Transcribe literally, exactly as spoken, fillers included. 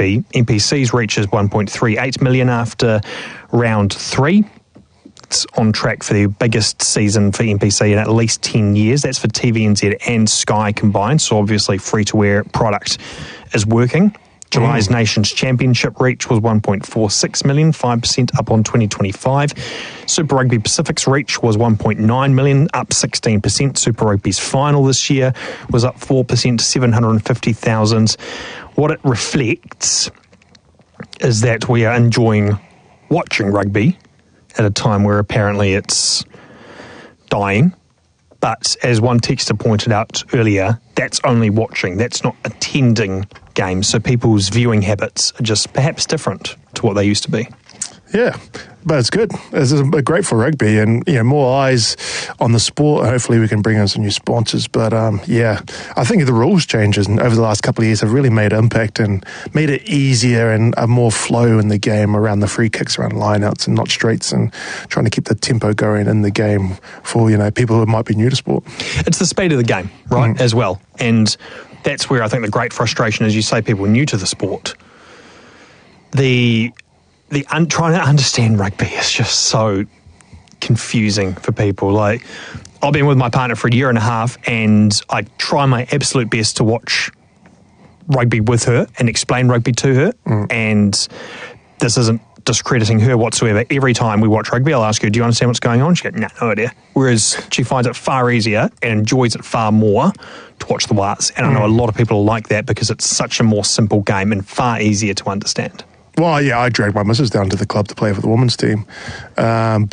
rugby. N P C's reach is one point three eight million after round three. It's on track for the biggest season for N P C in at least ten years. That's for T V N Z and Sky combined, so obviously free-to-air product is working. July's mm. Nations Championship reach was one point four six million, five percent up on twenty twenty-five. Super Rugby Pacific's reach was one point nine million, up sixteen percent. Super Rugby's final this year was up four percent to seven hundred fifty thousand. What it reflects is that we are enjoying watching rugby at a time where apparently it's dying. But as one texter pointed out earlier, that's only watching. That's not attending games. So people's viewing habits are just perhaps different to what they used to be. Yeah, but it's good. It's great for rugby, and you know, more eyes on the sport. Hopefully we can bring in some new sponsors. But um, yeah, I think the rules changes over the last couple of years have really made an impact and made it easier and a more flow in the game around the free kicks, around lineouts and not straights, and trying to keep the tempo going in the game for, you know, people who might be new to sport. It's the speed of the game, right, mm. as well. And that's where I think the great frustration is, you say people new to the sport. The... The un- trying to understand rugby is just so confusing for people. Like, I've been with my partner for a year and a half, and I try my absolute best to watch rugby with her and explain rugby to her. Mm. And this isn't discrediting her whatsoever. Every time we watch rugby, I'll ask her, do you understand what's going on? She goes, no, no idea. Whereas she finds it far easier and enjoys it far more to watch the Wats. And I know a lot of people like that because it's such a more simple game and far easier to understand. Well, yeah, I dragged my missus down to the club to play for the women's team. Um,